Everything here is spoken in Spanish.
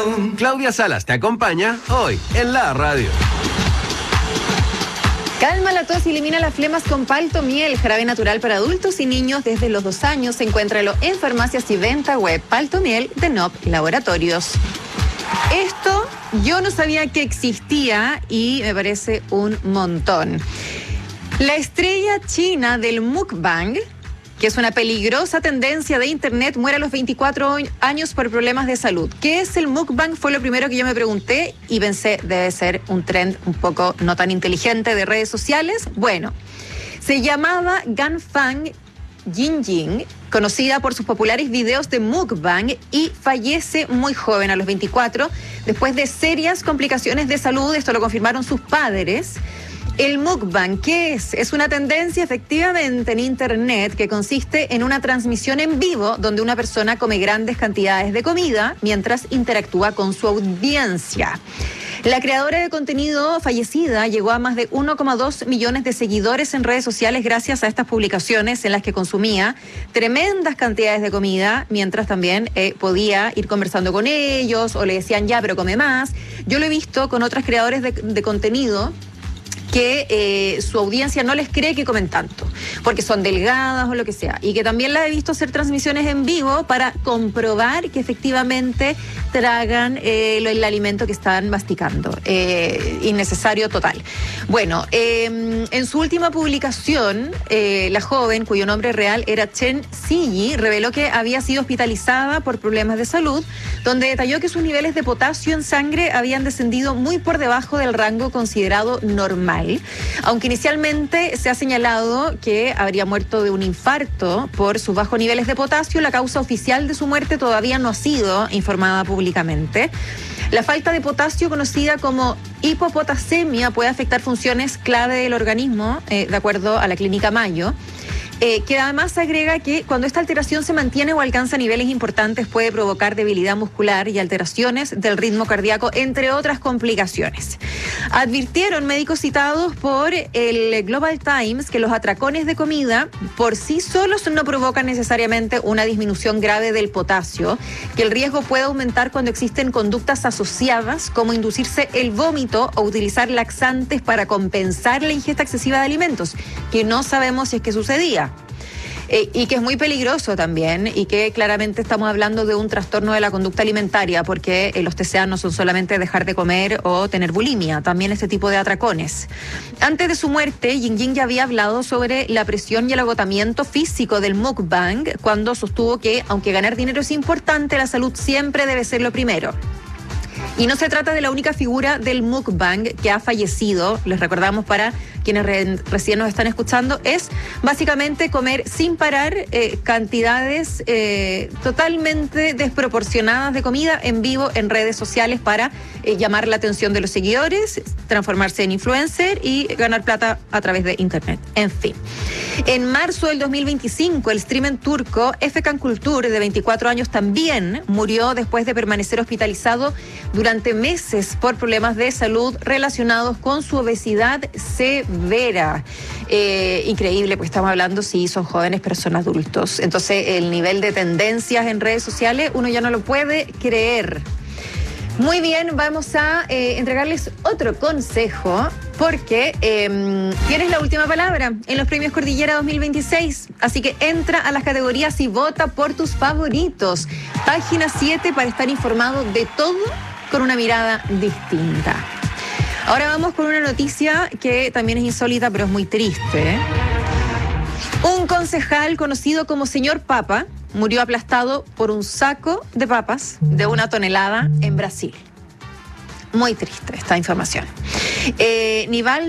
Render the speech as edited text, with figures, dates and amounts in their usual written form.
Claudia Salas te acompaña hoy en la radio. Calma la tos y elimina las flemas con Paltomiel, jarabe natural para adultos y niños desde los 2 años. Encuéntralo en farmacias y venta web. Paltomiel de Nop Laboratorios. Esto yo no sabía que existía y me parece un montón. La estrella china del mukbang, que es una peligrosa tendencia de internet, muere a los 24 años por problemas de salud. ¿Qué es el mukbang? Fue lo primero que yo me pregunté y pensé, debe ser un trend un poco no tan inteligente de redes sociales. Bueno, se llamaba Ganfang Jingjing, conocida por sus populares videos de mukbang, y fallece muy joven, a los 24, después de serias complicaciones de salud. Esto lo confirmaron sus padres. El mukbang, ¿qué es? Es una tendencia efectivamente en internet que consiste en una transmisión en vivo donde una persona come grandes cantidades de comida mientras interactúa con su audiencia. La creadora de contenido fallecida llegó a más de 1,2 millones de seguidores en redes sociales gracias a estas publicaciones en las que consumía tremendas cantidades de comida, mientras también podía ir conversando con ellos o le decían ya, pero come más. Yo lo he visto con otras creadores de contenido que su audiencia no les cree que comen tanto, porque son delgadas o lo que sea, y que también la he visto hacer transmisiones en vivo para comprobar que efectivamente tragan el alimento que están masticando. Innecesario total. Bueno, en su última publicación, la joven, cuyo nombre real era Chen Ziyi, reveló que había sido hospitalizada por problemas de salud, donde detalló que sus niveles de potasio en sangre habían descendido muy por debajo del rango considerado normal. Aunque inicialmente se ha señalado que habría muerto de un infarto por sus bajos niveles de potasio, la causa oficial de su muerte todavía no ha sido informada públicamente. La falta de potasio, conocida como hipopotasemia, puede afectar funciones clave del organismo, de acuerdo a la Clínica Mayo, que además agrega que cuando esta alteración se mantiene o alcanza niveles importantes puede provocar debilidad muscular y alteraciones del ritmo cardíaco, entre otras complicaciones. Advirtieron médicos citados por el Global Times que los atracones de comida por sí solos no provocan necesariamente una disminución grave del potasio, que el riesgo puede aumentar cuando existen conductas asociadas como inducirse el vómito o utilizar laxantes para compensar la ingesta excesiva de alimentos, que no sabemos si es que sucedía. Y que es muy peligroso también, y que claramente estamos hablando de un trastorno de la conducta alimentaria, porque los TCA no son solamente dejar de comer o tener bulimia, también este tipo de atracones. Antes de su muerte, Jingjing ya había hablado sobre la presión y el agotamiento físico del mukbang, cuando sostuvo que, aunque ganar dinero es importante, la salud siempre debe ser lo primero. Y no se trata de la única figura del mukbang que ha fallecido. Les recordamos, para quienes recién nos están escuchando, es básicamente comer sin parar cantidades totalmente desproporcionadas de comida en vivo en redes sociales para llamar la atención de los seguidores, transformarse en influencer y ganar plata a través de internet. En fin. En marzo del 2025, el streamer turco Efekan Kultur, de 24 años, también murió después de permanecer hospitalizado durante meses por problemas de salud relacionados con su obesidad severa. Increíble, pues estamos hablando, sí, son jóvenes, pero son adultos. Entonces, el nivel de tendencias en redes sociales, uno ya no lo puede creer. Muy bien, vamos a entregarles otro consejo, porque tienes la última palabra en los premios Cordillera 2026. Así que entra a las categorías y vota por tus favoritos. Página 7 para estar informado de todo con una mirada distinta. Ahora vamos con una noticia que también es insólita, pero es muy triste. Un concejal conocido como Señor Papa murió aplastado por un saco de papas de 1 tonelada en Brasil. Muy triste esta información. Nival